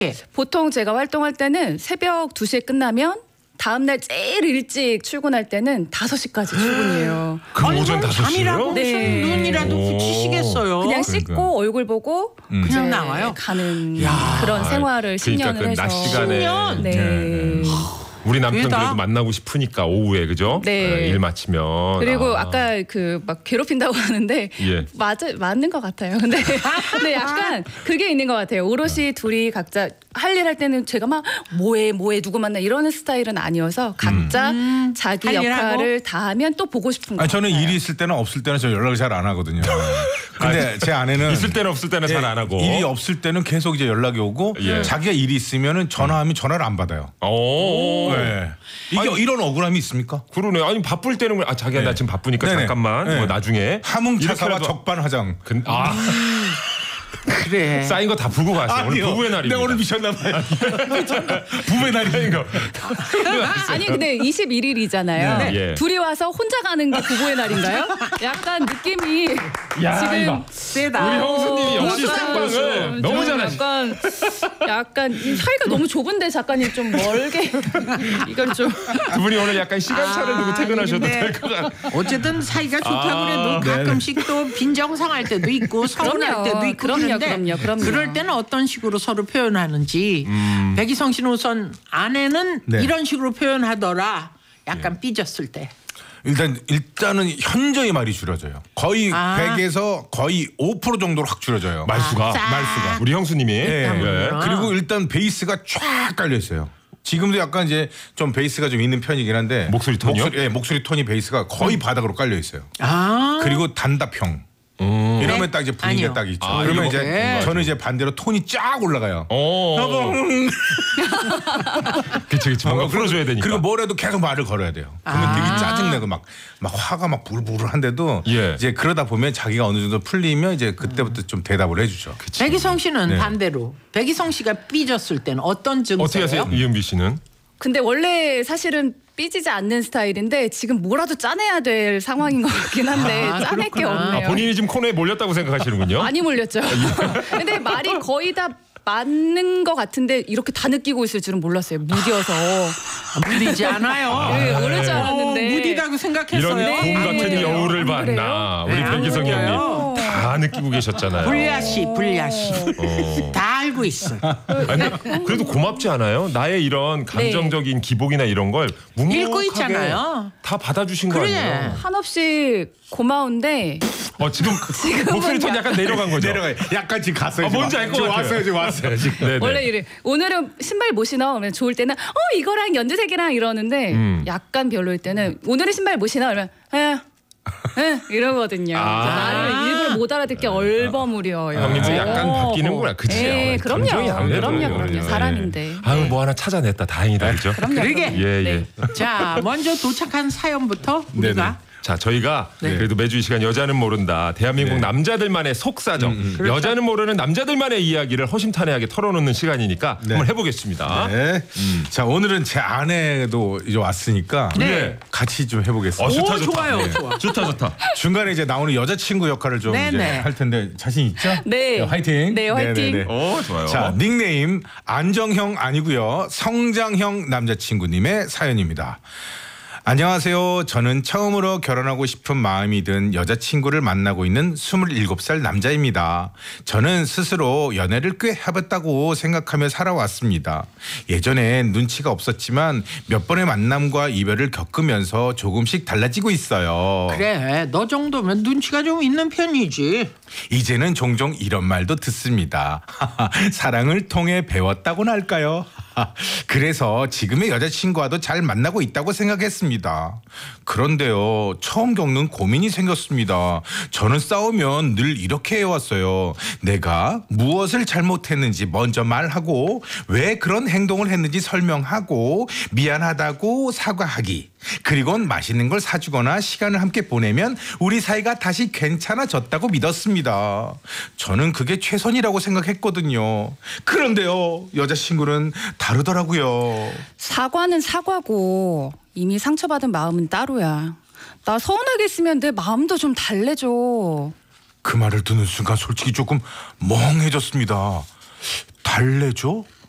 보통 제가 활동할 때는 새벽 2시에 끝나면 다음날 제일 일찍 출근할 때는 5시까지 출근이에요. 그럼 오전 5시에요? 잠이라고 네. 무슨 눈이라도 오. 붙이시겠어요. 그냥 그러니까. 씻고 얼굴 보고 그냥 이제 나와요? 가는 야. 그런 생활을 그러니까 10년을 그 낮 해서. 시간에 10년? 네. 우리 남편 왜다? 그래도 만나고 싶으니까 오후에 그죠? 네. 일 마치면. 그리고 아까 그 막 괴롭힌다고 하는데 예. 맞는 것 같아요. 근데 약간 그게 있는 것 같아요. 오롯이 둘이 각자 할 일 할 때는 제가 막 뭐해 누구 만나 이러는 스타일은 아니어서 각자 자기 할 일 하고? 역할을 다 하면 또 보고 싶은 거. 아니 저는 일이 있을 때는 없을 때는 저 연락을 잘 안 하거든요. 근데 제 아내는 있을 때는 없을 때는 잘 안 하고. 일이 없을 때는 계속 이제 연락이 오고 예. 자기가 일이 있으면은 전화하면 전화를 안 받아요. 오. 네. 이게 이런 억울함이 있습니까? 그러네. 아니 바쁠 때는 자기야 나 지금 바쁘니까 네네. 잠깐만. 네. 뭐 나중에. 함흥차사와 이렇게라도- 적반하장. 그래. 쌓인 거 다 부고 가세요. 오늘 부부의 날입니다. 내가 오늘 미쳤나 봐요. 부부의 날이니까. 아니 근데 21일이잖아요. 네. 예. 둘이 와서 혼자 가는 게 부부의 날인가요? 약간 느낌이 야, 지금 이거. 세다. 우리 형수님이 역시 고수다, 생방을 너무 잘하시. 약간 이 사이가 너무 좁은데 작가님 좀 멀게 이건 좀 두 분이 오늘 약간 시간차를 두고 퇴근하셔도 근데 될 것 같아요. 어쨌든 사이가 좋다고 그래도 가끔씩 또 빈정상할 때도 있고 서운할 그럼요. 때도 있고 그럼요, 그런데 그럼요. 럴 때는 어떤 식으로 서로 표현하는지 백이성 씨는 우선 아내는 네. 이런 식으로 표현하더라. 약간 삐졌을 때. 일단은 현저히 말이 줄어져요. 거의 아. 100에서 거의 5% 정도로 확 줄어져요. 말수가. 싹. 우리 형수님이. 예. 예. 그리고 일단 베이스가 쫙 깔려 있어요. 지금도 약간 이제 좀 베이스가 좀 있는 편이긴 한데 목소리 톤이요? 목소리 톤이 베이스가 거의 바닥으로 깔려 있어요. 아. 그리고 단답형. 이러면 네? 딱 이제 분위기가 아니요. 딱 있죠. 아, 그러면 이거 이제 네. 저는 이제 반대로 톤이 쫙 올라가요. 어. 그치. 뭔가 풀어줘야 되니까. 그리고 뭐래도 계속 말을 걸어야 돼요. 그러면 되게 짜증내고 막 화가 막 불불한데도 예. 이제 그러다 보면 자기가 어느 정도 풀리면 이제 그때부터 좀 대답을 해주죠. 백이성 씨는 네. 반대로 백이성 씨가 삐졌을 때는 어떤 증세예요? 어떻게 하세요, 이은비 씨는? 근데 원래 사실은 삐지지 않는 스타일인데 지금 뭐라도 짜내야 될 상황인 것 같긴 한데 아, 짜낼 게 그렇구나. 없네요. 본인이 지금 코너에 몰렸다고 생각하시는군요. 많이 몰렸죠. 근데 말이 거의 다 맞는 것 같은데 이렇게 다 느끼고 있을 줄은 몰랐어요. 무디어서. 무디지 않아요. 네, 모를 줄 알았는데. 무디다고 생각했어요. 이런 곰 같은 그래요? 여우를 안 그래요? 봤나. 우리 네, 안 백이성 그래요. 형님 다 느끼고 계셨잖아요. 불리하시. 다 알고 있어. 아니, 그래도 고맙지 않아요? 나의 이런 감정적인 기복이나 이런 걸 묵묵하게 읽고 있잖아요. 다 받아주신 거 그래. 아니에요? 한없이 고마운데 지금 목소리 톤 약간 내려간 거죠? 내려가요. 약간 지금 갔어요. 지금. 뭔지 알 것 지금 같아요. 왔어요. 지금 왔어요. 지금. 네네. 원래 이래. 오늘은 신발 못 신어? 그러면 좋을 때는 이거랑 연두색이랑 이러는데 약간 별로일 때는 오늘은 신발 못 신어? 그러면 이러거든요. 나를 일부러 못 알아듣게 얼버무려요. 형님도 약간 바뀌는구나. 그치? 네, 그럼요. 감정이 아무래도 그럼요. 예. 사람인데. 아유 뭐 하나 찾아냈다. 다행이다. 그죠? 그러게. 예, 예. 네. 자, 먼저 도착한 사연부터 우리가 네네. 자, 저희가 네. 그래도 매주 이 시간 여자는 모른다. 대한민국 남자들만의 속사정. 그렇죠. 여자는 모르는 남자들만의 이야기를 허심탄회하게 털어놓는 시간이니까 한번 해보겠습니다. 네. 자 오늘은 제 아내도 이제 왔으니까 네. 같이 좀 해보겠습니다. 좋다, 오, 좋다. 좋아요, 네. 좋아. 좋다. 중간에 이제 나오는 여자친구 역할을 좀 네네. 이제 할 텐데 자신 있죠? 네. 화이팅. 네, 화이팅. 네네네. 좋아요. 자 닉네임 안정형 아니고요 성장형 남자친구님의 사연입니다. 안녕하세요. 저는 처음으로 결혼하고 싶은 마음이 든 여자친구를 만나고 있는 27살 남자입니다. 저는 스스로 연애를 꽤 해봤다고 생각하며 살아왔습니다. 예전엔 눈치가 없었지만 몇 번의 만남과 이별을 겪으면서 조금씩 달라지고 있어요. 그래, 너 정도면 눈치가 좀 있는 편이지. 이제는 종종 이런 말도 듣습니다. 사랑을 통해 배웠다고나 할까요? 그래서 지금의 여자친구와도 잘 만나고 있다고 생각했습니다. 그런데요, 처음 겪는 고민이 생겼습니다. 저는 싸우면 늘 이렇게 해왔어요. 내가 무엇을 잘못했는지 먼저 말하고 왜 그런 행동을 했는지 설명하고 미안하다고 사과하기. 그리곤 맛있는 걸 사주거나 시간을 함께 보내면 우리 사이가 다시 괜찮아졌다고 믿었습니다. 저는 그게 최선이라고 생각했거든요. 그런데요, 여자친구는 다르더라고요. 사과는 사과고 이미 상처받은 마음은 따로야. 나 서운하게 있으면 내 마음도 좀 달래줘. 그 말을 듣는 순간 솔직히 조금 멍해졌습니다. 달래줘?